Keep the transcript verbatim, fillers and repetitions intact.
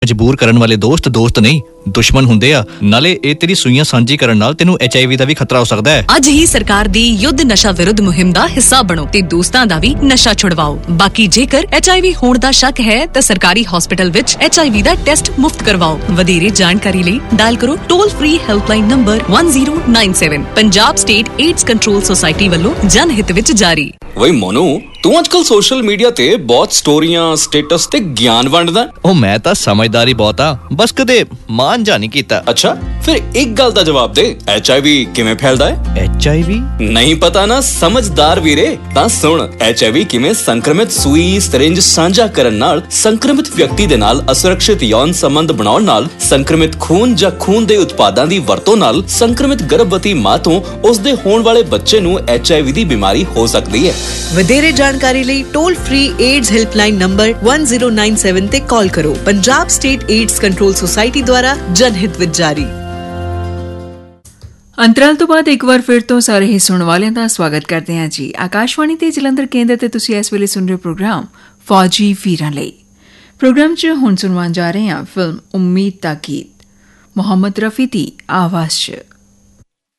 ਮਜਬੂਰ ਕਰਨ ਵਾਲੇ ਦੋਸਤ ਦੋਸਤ ਨਹੀਂ, ਦੁਸ਼ਮਣ ਹੁੰਦੇ ਆ। ਨਾਲੇ ਇਹ ਤੇਰੀ ਸੂਈਆਂ ਸਾਂਝੀ ਕਰਨ ਨਾਲ ਤੈਨੂੰ ਐਚ ਆਈ ਵੀ ਦਾ ਵੀ ਖਤਰਾ ਹੋ ਸਕਦਾ ਹੈ। ਅੱਜ ਹੀ ਸਰਕਾਰ ਦੀ ਯੁੱਧ ਨਸ਼ਾ ਵਿਰੁੱਧ ਮੁਹਿੰਮ ਦਾ ਹਿੱਸਾ ਬਣੋ ਤੇ ਦੋਸਤਾਂ ਦਾ ਵੀ ਨਸ਼ਾ ਛੁਡਵਾਓ। ਬਾਕੀ ਜੇਕਰ ਐਚ ਆਈ ਵੀ ਹੋਣ ਦਾ ਸ਼ੱਕ ਹੈ ਤਾਂ ਸਰਕਾਰੀ ਹਸਪਤਾਲ ਵਿੱਚ H I we the test ਮੁਫਤ ਕਰਵਾਓ। ਵਧੇਰੇ ਜਾਣਕਾਰੀ ਲਈ ਡਾਇਲ ਕਰੋ toll free helpline number one zero nine seven। Punjab state AIDS control society ਵੱਲੋਂ ਜਨ ਹਿੱਤ ਵਿੱਚ ਜਾਰੀ। ਓਏ ਮੋਨੂ, ਤੂੰ ਅੱਜ ਕੱਲ ਸੋਸ਼ਲ ਮੀਡੀਆ ਤੇ ਬਹੁਤ ਸਟੋਰੀਆਂ, ਸਟੇਟਸ ਤੇ ਗਿਆਨ ਵੰਡਦਾ। ਉਹ ਮੈਂ ਤਾਂ ਸਮਝਦਾਰੀ ਬਹੁਤ ਆ, ਬਸ ਕਦੇ ਮਾਨ ਜਾ ਨਹੀਂ ਕੀਤਾ। ਅੱਛਾ, ਫਿਰ ਇੱਕ ਗੱਲ ਦਾ ਜਵਾਬ ਦੇ, ਐਚ ਆਈ ਵੀ ਕਿਵੇਂ ਫੈਲਦਾ ਹੈ? ਐਚ ਆਈ ਵੀ ਨਹੀਂ ਪਤਾ ਨਾ? ਸਮਝਦਾਰ ਵੀਰੇ, ਤਾਂ ਸੁਣ, ਐਚ ਆਈ ਵੀ ਕਿਵੇਂ ਸੰਕਰਮਿਤ ਸੂਈ ਸਰਿੰਜ ਸਾਂਝਾ ਕਰਨ ਨਾਲ, ਸੰਕਰਮਿਤ ਵਿਅਕਤੀ ਦੇ ਨਾਲ ਅਸੁਰੱਖਿਅਤ ਯੌਨ ਸੰਬੰਧ ਬਣਾਉਣ ਨਾਲ, ਸੰਕਰਮਿਤ ਖੂਨ ਜਾਂ ਖੂਨ ਦੇ ਉਤਪਾਦਾਂ ਦੀ ਵਰਤੋਂ ਨਾਲ ਸੰਕਰਮਿਤ ਗਰਭਵਤੀ ਮਾਂ ਤੋਂ ਉਸਦੇ ਹੋਣ ਵਾਲੇ ਬੱਚੇ ਨੂੰ ਐਚ ਆਈ ਵੀ ਦੀ ਬਿਮਾਰੀ ਹੋ ਸਕਦੀ ਹੈ। ਵਧੇਰੇ ਜਾਣਕਾਰੀ ਲਈ toll free AIDS helpline number one zero nine seven ਤੇ ਕਾਲ ਕਰੋ। Punjab state AIDS control society ਦੁਆਰਾ ਜਨਹਿਤ ਵਿੱਚ ਜਾਰੀ। ਅੰਤਰਾਲ ਤੋਂ ਬਾਅਦ ਇੱਕ ਵਾਰ ਫਿਰ ਤੋਂ ਸਾਰੇ ਹੀ ਸੁਣਨ ਵਾਲਿਆਂ ਦਾ ਸਵਾਗਤ ਕਰਦੇ ਹਾਂ ਜੀ। ਆਕਾਸ਼ਵਾਣੀ ਤੇ ਜਲੰਧਰ ਕੇਂਦਰ ਤੇ ਤੁਸੀਂ ਇਸ ਵੇਲੇ ਸੁਣ ਰਹੇ ਪ੍ਰੋਗਰਾਮ ਫੌਜੀ ਵੀਰਾਂ ਲਈ। ਪ੍ਰੋਗਰਾਮ 'ਚ ਹੁਣ ਸੁਣਵਾਉਣ ਜਾ ਰਹੇ ਹਾਂ ਫਿਲਮ ਉਮੀਦ ਦਾ ਗੀਤ, ਮੁਹੰਮਦ ਰਫੀ ਦੀ ਆਵਾਜ਼ 'ਚ।